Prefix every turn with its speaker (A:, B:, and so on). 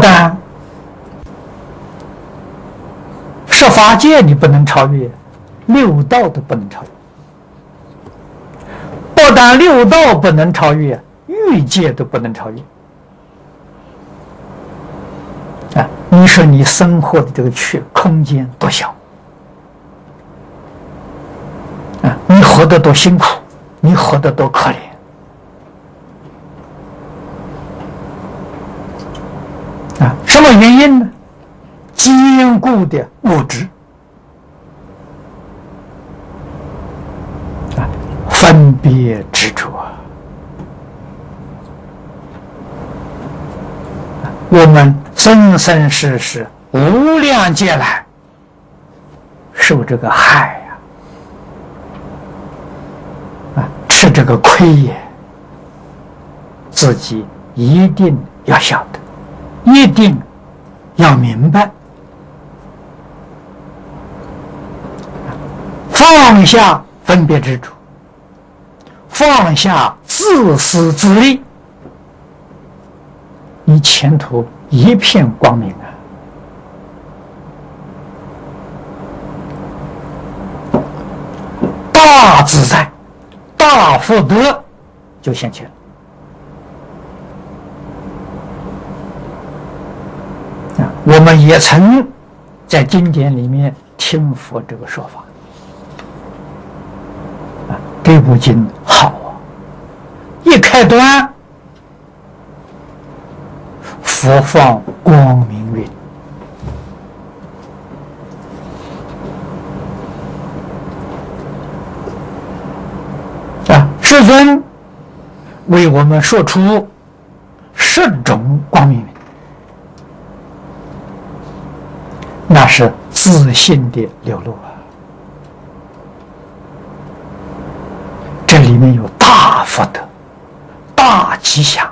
A: 但十法界你不能超越，六道都不能超越。不但六道不能超越，欲界都不能超越。啊，你说你生活的这个空间多小啊！你活得多辛苦，你活得多可怜啊！什么原因呢？坚固的物质啊，分别执着啊！我们生生世世无量劫来受这个害呀，吃这个亏也，自己一定要晓得，一定要明白，放下分别执着，放下自私自利，你前途一片光明啊！大自在、大福德就现前了。我们也曾在经典里面听佛这个说法这部经好啊！一开端，佛放光明云，世尊为我们说出10种光明云，那是自信的流露啊！这里面有大福德、大吉祥、